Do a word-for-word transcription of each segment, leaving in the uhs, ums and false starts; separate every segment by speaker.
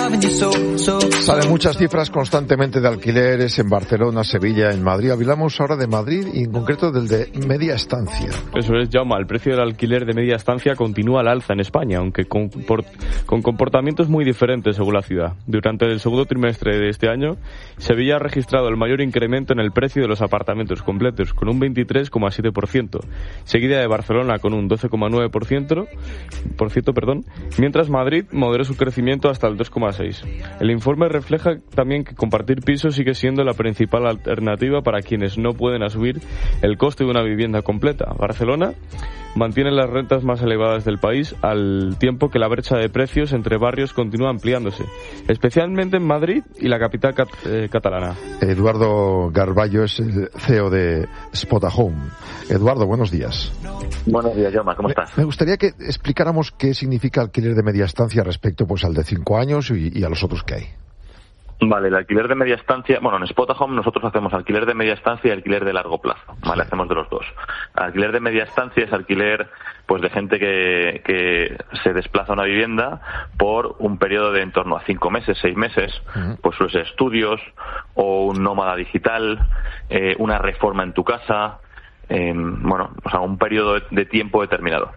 Speaker 1: Salen muchas cifras constantemente de alquileres en Barcelona, Sevilla, en Madrid. Hablamos ahora de Madrid y en concreto del de media estancia.
Speaker 2: Eso es, Jaume. El precio del alquiler de media estancia continúa al alza en España, aunque con, por, con comportamientos muy diferentes según la ciudad. Durante el segundo trimestre de este año, Sevilla ha registrado el mayor incremento en el precio de los apartamentos completos, con un veintitrés coma siete por ciento, seguida de Barcelona con un doce coma nueve por ciento, por ciento, perdón, mientras Madrid moderó su crecimiento hasta el dos coma seis por ciento. El informe refleja también que compartir pisos sigue siendo la principal alternativa para quienes no pueden asumir el coste de una vivienda completa. Barcelona mantiene las rentas más elevadas del país, al tiempo que la brecha de precios entre barrios continúa ampliándose, especialmente en Madrid y la capital cat- eh, catalana.
Speaker 1: Eduardo Garballo es el C E O de Spotahome. Eduardo, buenos días.
Speaker 3: Buenos días, Jaume, ¿cómo estás?
Speaker 1: Me gustaría que explicáramos qué significa alquiler de media estancia respecto pues al de cinco años y, y a los otros que hay.
Speaker 3: Vale, el alquiler de media estancia, bueno, en Spotahome nosotros hacemos alquiler de media estancia y alquiler de largo plazo, ¿vale? Hacemos de los dos. Alquiler de media estancia es alquiler, pues, de gente que, que se desplaza a una vivienda por un periodo de en torno a cinco meses, seis meses, uh-huh. Pues suele ser estudios o un nómada digital, eh, una reforma en tu casa, eh, bueno, o sea, un periodo de, de tiempo determinado.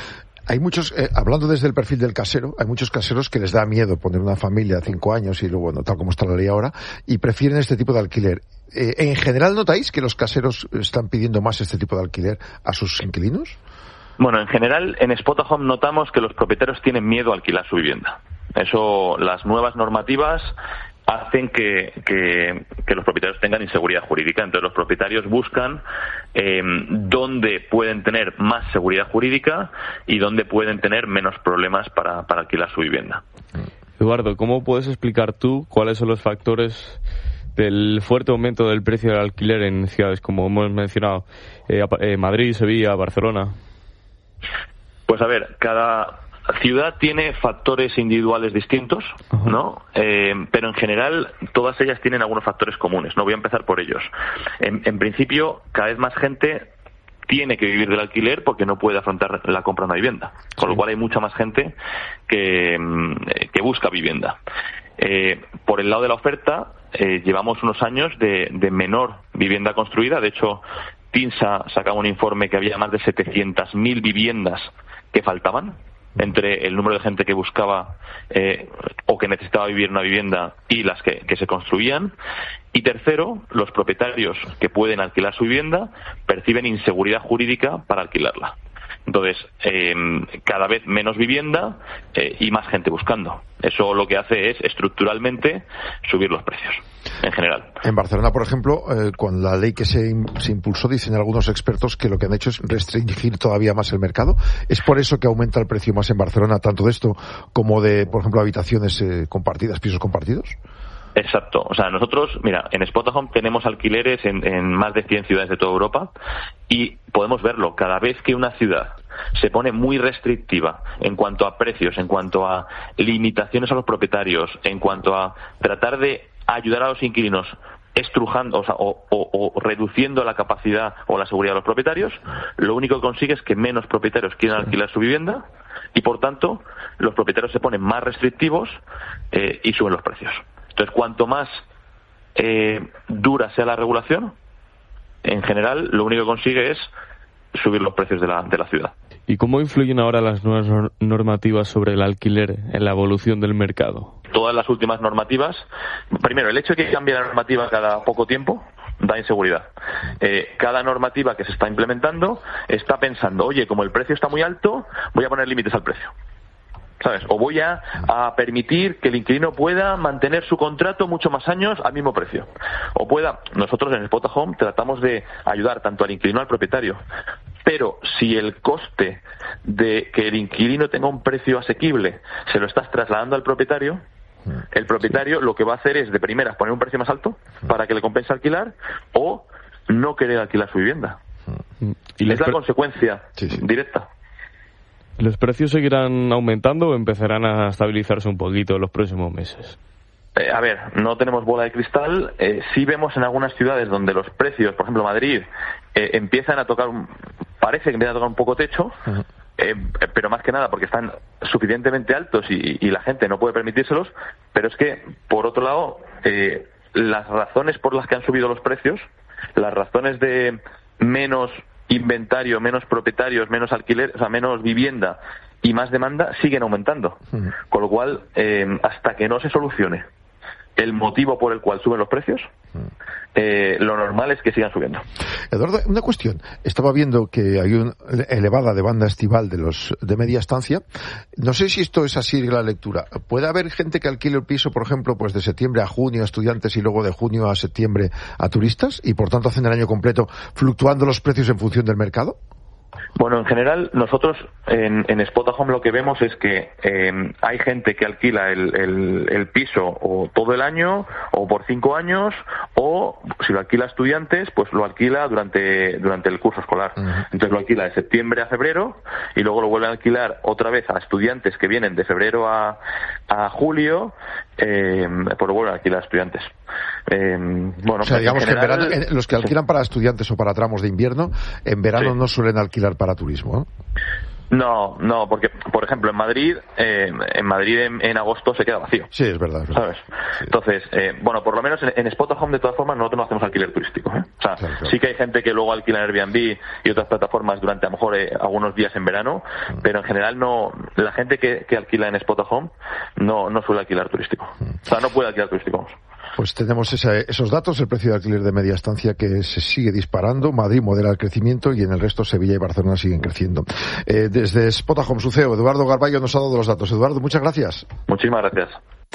Speaker 1: Hay muchos, eh, hablando desde el perfil del casero, hay muchos caseros que les da miedo poner una familia a cinco años y luego, bueno, tal como está la ley ahora, y prefieren este tipo de alquiler. Eh, ¿En general notáis que los caseros están pidiendo más este tipo de alquiler a sus inquilinos?
Speaker 3: Bueno, en general, en Spotahome notamos que los propietarios tienen miedo a alquilar su vivienda. Eso, las nuevas normativas hacen que, que, que los propietarios tengan inseguridad jurídica. Entonces los propietarios buscan eh, dónde pueden tener más seguridad jurídica y dónde pueden tener menos problemas para, para alquilar su vivienda.
Speaker 2: Eduardo, ¿cómo puedes explicar tú cuáles son los factores del fuerte aumento del precio del alquiler en ciudades como hemos mencionado, eh, eh, Madrid, Sevilla, Barcelona?
Speaker 3: Pues a ver, cada ciudad tiene factores individuales distintos, uh-huh. ¿no? Eh, pero en general todas ellas tienen algunos factores comunes. No voy a empezar por ellos. En, en principio, cada vez más gente tiene que vivir del alquiler porque no puede afrontar la compra de una vivienda. Con sí. lo cual hay mucha más gente que, que busca vivienda. Eh, por el lado de la oferta, eh, llevamos unos años de, de menor vivienda construida. De hecho, TINSA sacaba un informe que había más de setecientas mil viviendas que faltaban entre el número de gente que buscaba eh, o que necesitaba vivir en una vivienda y las que, que se construían. Y tercero, los propietarios que pueden alquilar su vivienda perciben inseguridad jurídica para alquilarla. Entonces, eh, cada vez menos vivienda eh, y más gente buscando. Eso lo que hace es estructuralmente subir los precios, en general.
Speaker 1: En Barcelona, por ejemplo, eh, con la ley que se, se impulsó, dicen algunos expertos que lo que han hecho es restringir todavía más el mercado. ¿Es por eso que aumenta el precio más en Barcelona, tanto de esto como de, por ejemplo, habitaciones eh, compartidas, pisos compartidos?
Speaker 3: Exacto. O sea, nosotros, mira, en Spotahome tenemos alquileres en, en más de cien ciudades de toda Europa y podemos verlo. Cada vez que una ciudad se pone muy restrictiva en cuanto a precios, en cuanto a limitaciones a los propietarios, en cuanto a tratar de ayudar a los inquilinos estrujando, o, sea, o, o, o reduciendo la capacidad o la seguridad de los propietarios, lo único que consigue es que menos propietarios quieran alquilar su vivienda y, por tanto, los propietarios se ponen más restrictivos eh, y suben los precios. Entonces, cuanto más eh, dura sea la regulación, en general, lo único que consigue es subir los precios de la, de la ciudad.
Speaker 2: ¿Y cómo influyen ahora las nuevas normativas sobre el alquiler en la evolución del mercado?
Speaker 3: Todas las últimas normativas, primero, el hecho de que cambie la normativa cada poco tiempo da inseguridad. Eh, cada normativa que se está implementando está pensando, oye, como el precio está muy alto, voy a poner límites al precio. ¿Sabes? O voy a, a permitir que el inquilino pueda mantener su contrato mucho más años al mismo precio. O pueda, nosotros en Spotahome tratamos de ayudar tanto al inquilino como al propietario. Pero si el coste de que el inquilino tenga un precio asequible se lo estás trasladando al propietario, el propietario sí. lo que va a hacer es de primeras poner un precio más alto para que le compense alquilar o no querer alquilar su vivienda. Y es la pre- consecuencia sí, sí. directa.
Speaker 2: ¿Los precios seguirán aumentando o empezarán a estabilizarse un poquito en los próximos meses?
Speaker 3: Eh, a ver, no tenemos bola de cristal. Eh, sí vemos en algunas ciudades donde los precios, por ejemplo Madrid, eh, empiezan a tocar, parece que empiezan a tocar un poco techo, uh-huh. eh, pero más que nada porque están suficientemente altos y, y la gente no puede permitírselos, pero es que, por otro lado, eh, las razones por las que han subido los precios, las razones de menos inventario, menos propietarios, menos alquiler, o sea, menos vivienda y más demanda, siguen aumentando. Uh-huh. Con lo cual, eh, hasta que no se solucione el motivo por el cual suben los precios, eh, lo normal es que sigan subiendo.
Speaker 1: Eduardo, una cuestión. Estaba viendo que hay una elevada demanda estival de los de media estancia. No sé si esto es así la lectura. ¿Puede haber gente que alquile el piso, por ejemplo, pues de septiembre a junio a estudiantes y luego de junio a septiembre a turistas y por tanto hacen el año completo fluctuando los precios en función del mercado?
Speaker 3: Bueno, en general, nosotros en, en Spotahome lo que vemos es que eh, hay gente que alquila el, el, el piso o todo el año, o por cinco años, o si lo alquila a estudiantes, pues lo alquila durante, durante el curso escolar. Uh-huh. Entonces lo alquila de septiembre a febrero, y luego lo vuelve a alquilar otra vez a estudiantes que vienen de febrero a, a julio, eh, pues lo vuelven a alquilar a estudiantes. Eh, bueno,
Speaker 1: o sea, digamos
Speaker 3: en general,
Speaker 1: que en verano, los que alquilan sí. para estudiantes o para tramos de invierno, en verano sí. no suelen alquilar para turismo, ¿eh?
Speaker 3: No, no, porque, por ejemplo, en Madrid, eh, en Madrid en, en agosto se queda vacío.
Speaker 1: Sí, es verdad. Es verdad.
Speaker 3: ¿Sabes? Sí. Entonces, eh, bueno, por lo menos en, en Spotahome, de todas formas, nosotros no hacemos alquiler turístico, ¿eh? O sea, claro, claro. sí que hay gente que luego alquila en Airbnb y otras plataformas durante a lo mejor eh, algunos días en verano, mm. pero en general no, la gente que, que alquila en Spotahome no, no suele alquilar turístico. Mm. O sea, no puede alquilar turístico, vamos.
Speaker 1: Pues tenemos esa, esos datos, el precio de alquiler de media estancia que se sigue disparando, Madrid modera el crecimiento y en el resto Sevilla y Barcelona siguen creciendo. Eh, desde Spotahome, su C E O, Eduardo Garballo, nos ha dado los datos. Eduardo, muchas gracias.
Speaker 3: Muchísimas gracias.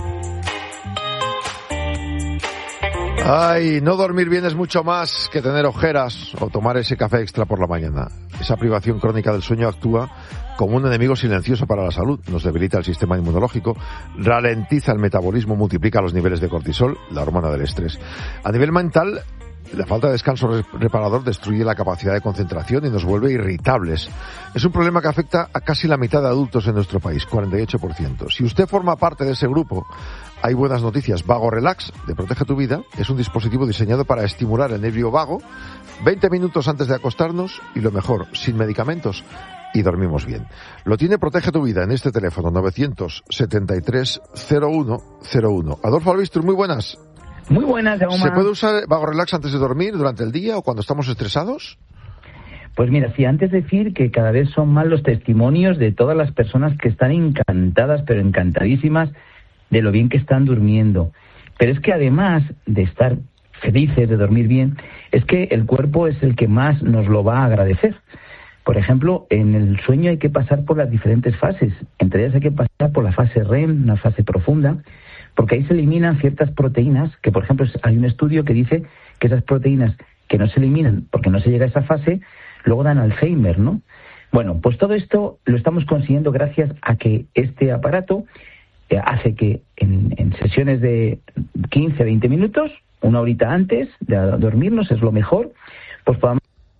Speaker 1: Ay, no dormir bien es mucho más que tener ojeras o tomar ese café extra por la mañana. Esa privación crónica del sueño actúa como un enemigo silencioso para la salud. Nos debilita el sistema inmunológico, ralentiza el metabolismo, multiplica los niveles de cortisol, la hormona del estrés. A nivel mental, la falta de descanso reparador destruye la capacidad de concentración y nos vuelve irritables. Es un problema que afecta a casi la mitad de adultos en nuestro país, cuarenta y ocho por ciento. Si usted forma parte de ese grupo, hay buenas noticias. Vago Relax, de Protege tu Vida, es un dispositivo diseñado para estimular el nervio vago veinte minutos antes de acostarnos y, lo mejor, sin medicamentos, y dormimos bien. Lo tiene Protege tu Vida en este teléfono novecientos setenta y tres cero uno cero uno. Adolfo Albistur, muy buenas.
Speaker 4: Muy buenas, Jaume.
Speaker 1: ¿Se puede usar Vago Relax antes de dormir, durante el día o cuando estamos estresados?
Speaker 4: Pues mira, sí, antes decir que cada vez son más los testimonios de todas las personas que están encantadas, pero encantadísimas, de lo bien que están durmiendo. Pero es que además de estar felices, de dormir bien, es que el cuerpo es el que más nos lo va a agradecer. Por ejemplo, en el sueño hay que pasar por las diferentes fases. Entre ellas hay que pasar por la fase R E M, una fase profunda, porque ahí se eliminan ciertas proteínas, que por ejemplo hay un estudio que dice que esas proteínas que no se eliminan porque no se llega a esa fase, luego dan Alzheimer, ¿no? Bueno, pues todo esto lo estamos consiguiendo gracias a que este aparato eh, hace que en, en sesiones de quince a veinte minutos, una horita antes de dormirnos, es lo mejor, pues podamos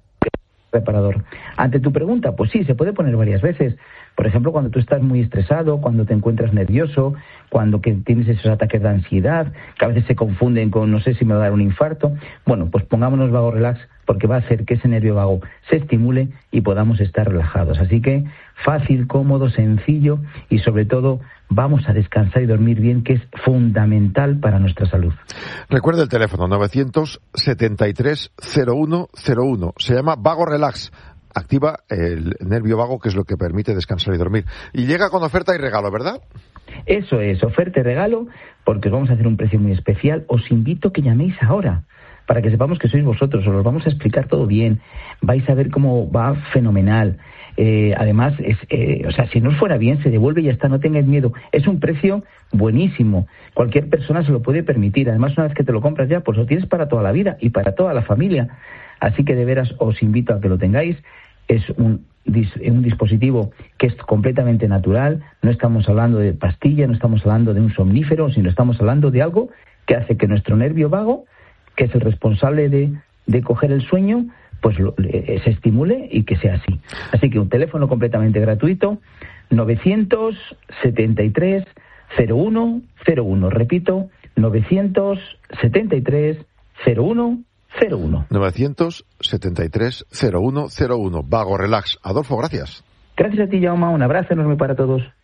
Speaker 4: reparador. Ante tu pregunta, pues sí, se puede poner varias veces. Por ejemplo, cuando tú estás muy estresado, cuando te encuentras nervioso, cuando que tienes esos ataques de ansiedad, que a veces se confunden con no sé si me va a dar un infarto. Bueno, pues pongámonos Vago Relax porque va a hacer que ese nervio vago se estimule y podamos estar relajados. Así que fácil, cómodo, sencillo y sobre todo vamos a descansar y dormir bien, que es fundamental para nuestra salud.
Speaker 1: Recuerda el teléfono novecientos setenta y tres cero uno cero uno. Se llama Vago Relax. Activa el nervio vago, que es lo que permite descansar y dormir. Y llega con oferta y regalo, ¿verdad?
Speaker 4: Eso es, oferta y regalo, porque os vamos a hacer un precio muy especial. Os invito a que llaméis ahora, para que sepamos que sois vosotros. Os lo vamos a explicar todo bien. Vais a ver cómo va fenomenal. Eh, además, es, eh, o sea, si no fuera bien, se devuelve y ya está, no tengáis miedo. Es un precio buenísimo. Cualquier persona se lo puede permitir. Además, una vez que te lo compras ya, pues lo tienes para toda la vida y para toda la familia. Así que de veras os invito a que lo tengáis. Es un, un dispositivo que es completamente natural. No estamos hablando de pastilla, no estamos hablando de un somnífero, sino estamos hablando de algo que hace que nuestro nervio vago, que es el responsable de, de coger el sueño, pues lo, se estimule y que sea así. Así que un teléfono completamente gratuito, novecientos setenta y tres cero uno cero uno. Repito, novecientos setenta y tres cero uno cero uno.
Speaker 1: novecientos setenta y tres cero uno cero uno. Vago Relax. Adolfo, gracias.
Speaker 4: Gracias a ti, Jaume. Un abrazo enorme para todos.